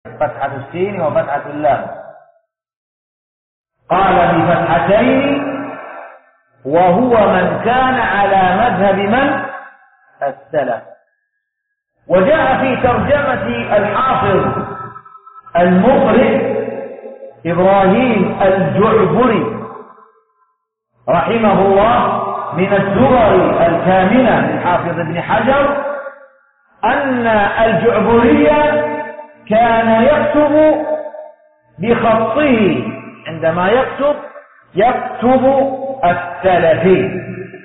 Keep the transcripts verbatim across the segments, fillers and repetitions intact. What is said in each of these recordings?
فتحة السين وفتحة اللام. قال بفتحتين وهو من كان على مذهب من؟ السلف. وجاء في ترجمة الحافظ المقرئ إبراهيم الجعبري رحمه الله من الدرر الكامنة من حافظ ابن حجر أن الجعبري كان يكتب بخطه، عندما يكتب يكتب السلفي.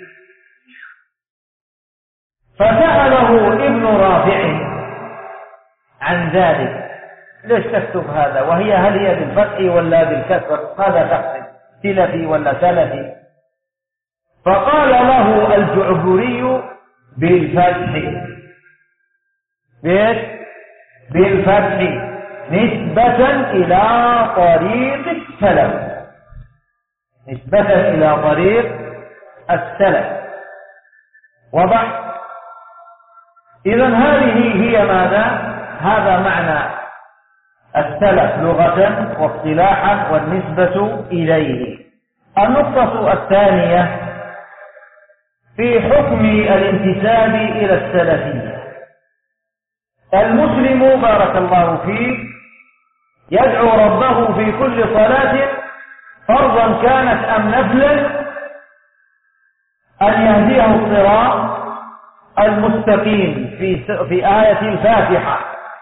فسأله ابن رافع عن ذلك، ليش تكتب هذا؟ وهي هل هي بالفتح ولا بالكسر؟ ماذا تقصد؟ سلفي ولا سلفي؟ فقال له الجعبري بالفتح. بالفتح نسبة إلى طريق السلف، نسبة إلى طريق السلف. وضح؟ إذن هذه هي ماذا؟ هذا معنى السلف لغة واصطلاحا والنسبة إليه. النقطة الثانية في حكم الانتساب إلى السلفية. المسلم بارك الله فيه يدعو ربه في كل صلاة فرضا كانت أم نفلا أن يهديه الصراط المستقيم في في آية الفاتحة.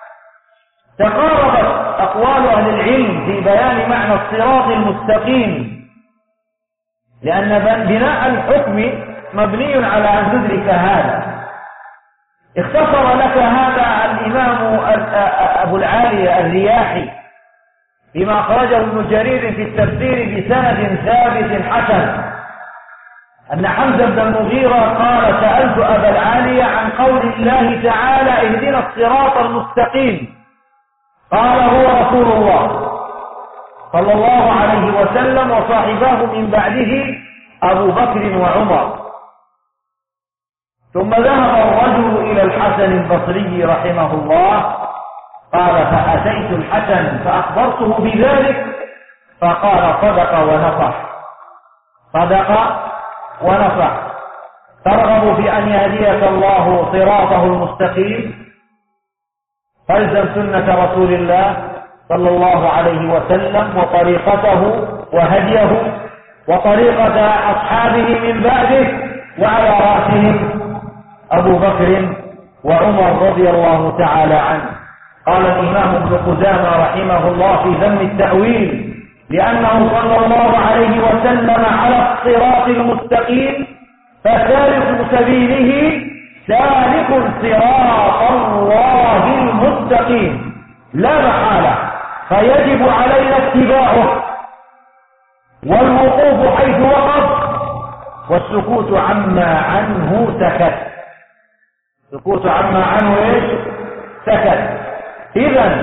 تقاربت أقوال أهل العلم في بيان معنى الصراط المستقيم، لأن بناء الحكم مبني على أن تدرك هذا. اختصر لك هذا الإمام أبو العالية الرياحي بما أخرجه ابن جرير في التفسير بسند ثابت حسن أن حمزة بن المغيرة قال: سألت أبا العالية عن قول الله تعالى: اهدنا الصراط المستقيم. قال: هو رسول الله صلى الله عليه وسلم وصاحباه من بعده أبو بكر وعمر. ثم ذهب الرجل إلى الحسن البصري رحمه الله، قال: فأتيت الحسن فأخبرته بذلك فقال: صدق ونصح، صدق ونصح. ترغب في أن يهديك الله صراطه المستقيم، فالزم سنة رسول الله صلى الله عليه وسلم وطريقته وهديه وطريقة أصحابه من بعده، وعلى رأسهم أبو بكر وعمر رضي الله تعالى عنه. قال الإمام ابن قدامة رحمه الله في ذم التأويل: لأنه صلى الله عليه وسلم على الصراط المستقيم، فسالك سبيله سالك صراط الله المستقيم لا محالة، فيجب علينا اتباعه والوقوف حيث وقف، والسكوت عما عنه سكت. سكوت عما عنه ايش؟ سكت. إذن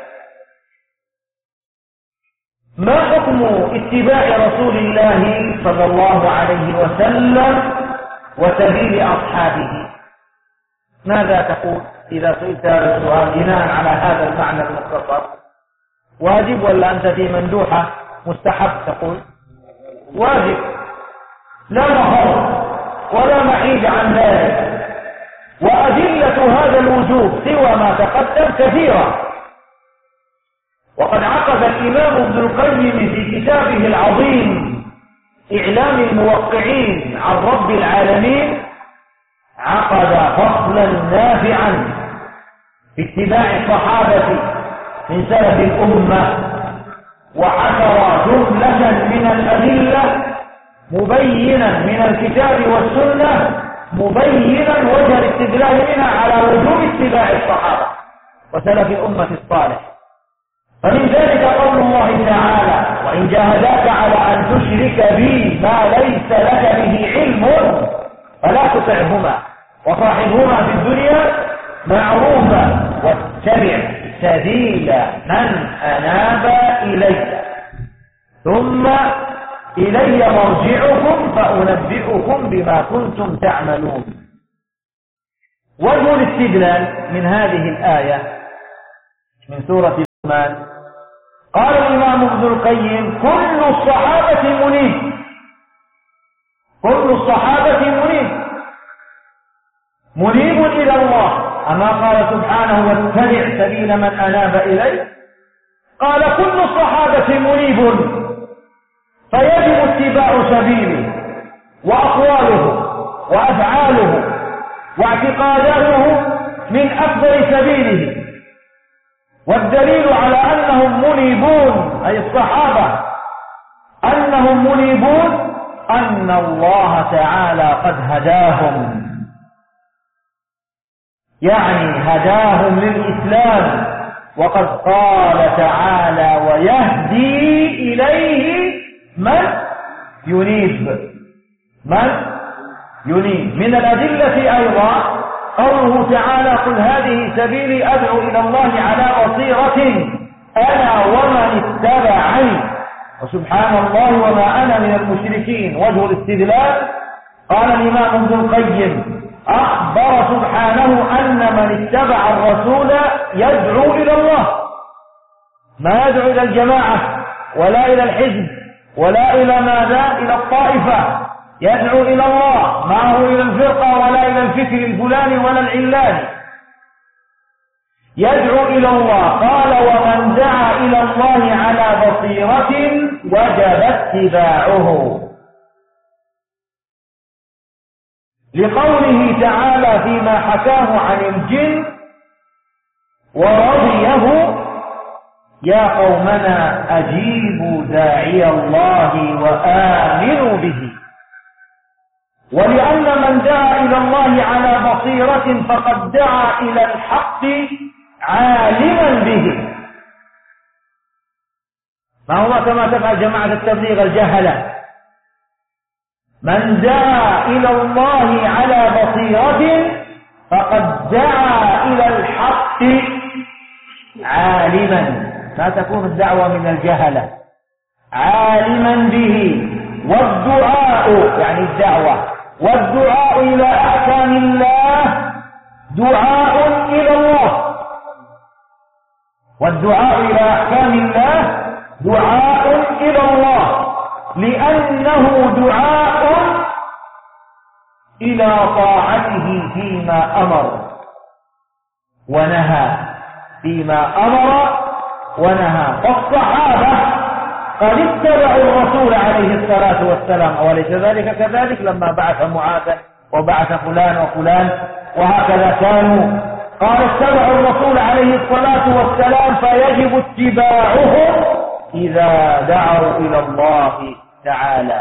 ما حكم اتباع رسول الله صلى الله عليه وسلم وسبيل أصحابه؟ ماذا تقول إذا سئلت هذا السؤال بناء على هذا المعنى المختصر؟ واجب ولا أنت في مندوحة مستحب تقول؟ واجب، لا مفر ولا محيد عن ذلك. وأدلة هذا الوجوب سوى ما تقدم كثيرة. وقد عقد الإمام ابن القيم في كتابه العظيم إعلام الموقعين عن رب العالمين، عقد فصلا نافعا في اتباع الصحابة من سلف الأمة، وحشر جملة من الأدلة مبينا من الكتاب والسنة، مبينا وجه الاستدلال منها على وجوب اتباع الصحابة وسلف الأمة الصالح. فمن ذلك قول الله تعالى: وإن جاهداك على أن تشرك بي ما ليس لك به علم فلا تطعهما وصاحبهما في الدنيا معروفا واتبع سبيل من أناب إلي ثم إلي مرجعكم فأنبئكم بما كنتم تعملون. وجه الاستدلال من هذه الآية من سورة قال الإمام ابن القيم كل الصحابة منيب، كل الصحابة منيب منيب إلى الله، أما قال سبحانه واتبع سبيل من أناب إليه، قال كل الصحابة منيب، فيجب اتباع سبيله وأقواله وأفعاله واعتقاداته من أفضل سبيله. والدليل على أنهم منيبون أي الصحابة أنهم منيبون أن الله تعالى قد هداهم، يعني هداهم للإسلام، وقد قال تعالى ويهدي إليه من ينيب، من ينيب. من الأدلة أيضا قوله تعالى قل هذه سبيلي أدعو إلى الله على بصيرة أنا ومن اتبعني وسبحان الله وما أنا من المشركين. وجه الاستدلال قال الإمام ابن القيم أخبر سبحانه أن من اتبع الرسول يدعو إلى الله، ما يدعو إلى الجماعة ولا إلى الحزب ولا إلى ماذا إلى الطائفة، يدعو إلى الله، ما هو إلى الفرقة ولا إلى الفكر الفلاني ولا العلاني، يدعو إلى الله. قال ومن دعا إلى الله على بصيرة وجب اتباعه، لقوله تعالى فيما حكاه عن الجن ورضيه يا قومنا أجيبوا داعي الله وآمنوا به. ولأن من دعا إلى الله على بصيرة فقد دعا إلى الحق عالما به، ما هو كما تفعل جماعة التبليغ الجهلة، من دعا إلى الله على بصيرة فقد دعا إلى الحق عالما، لا تكون الدعوة من الجهلة، عالما به. والدعاء يعني الدعوة، والدعاء إلى أحكام الله دعاء إلى الله، والدعاء إلى أحكام الله دعاء إلى الله، لأنه دعاء إلى طاعته فيما أمر ونهى، فيما أمر ونهى. فالصحابة قد اتبعوا الرسول عليه الصلاة والسلام، وليس ذلك كذلك لما بعث معاذا وبعث فلان وفلان وهكذا كانوا، قال اتبعوا الرسول عليه الصلاة والسلام فيجب اتباعهم إذا دعوا إلى الله تعالى.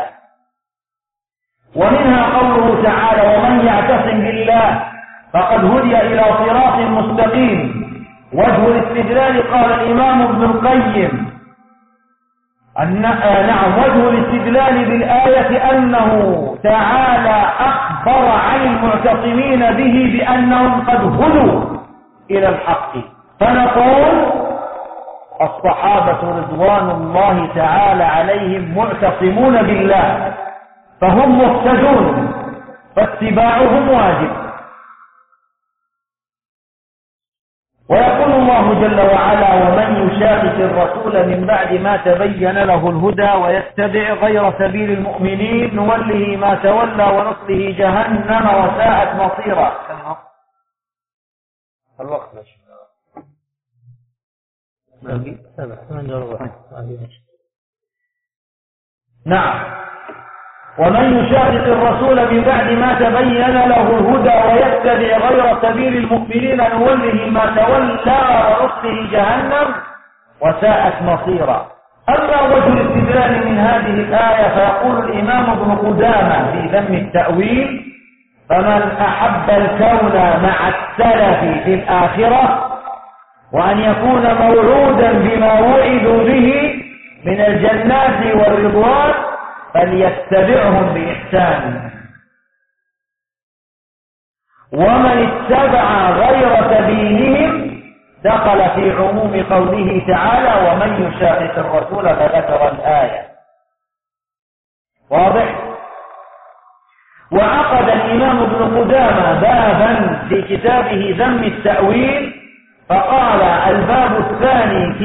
ومنها قوله تعالى ومن يعتصم بالله فقد هدي إلى صراط مستقيم. وجه الاستدلال قال الإمام ابن القيم أن نعم وجه الاستدلال بالآية أنه تعالى أخبر عن المعتصمين به بأنهم قد هدوا إلى الحق، فنقول الصحابة رضوان الله تعالى عليهم معتصمون بالله فهم مهتدون، فاتباعهم واجب. ويقول الله جل وعلا ومن يشاقق الرسول من بعد ما تبين له الهدى ويتبع غير سبيل المؤمنين نوله ما تولى ونصله جهنم وساءت مصيرا. الوقت نعم ومن يشاقق الرسول من بعد ما تبين له الهدى ويتبع غير سبيل المؤمنين نوله ما تولى ونصله جهنم وساءت مصيرا. أما وجه الاستدلال من هذه الآية فيقول الإمام ابن قدامة في ذم التأويل فمن أحب الكون مع السلف في الآخرة وأن يكون موعودا بما وعدوا به من الجنات والرضوان فليتبعهم بإحسان، ومن اتبع غير سبيلهم دخل في عموم قوله تعالى ومن يشاقق الرسول فذكر الآية. واضح؟ وعقد الإمام ابن قدامة بابا في كتابه ذم التأويل فقال الباب الثاني